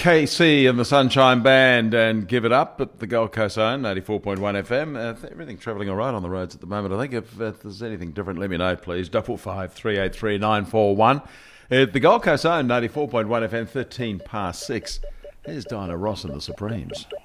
KC and the Sunshine Band and Give It Up at the Gold Coast Zone, 94.1 FM. Everything travelling all right on the roads at the moment. I think if there's anything different, let me know, please. 55383 At the Gold Coast Zone, 94.1 FM, 13 past 6. Here's Diana Ross and the Supremes.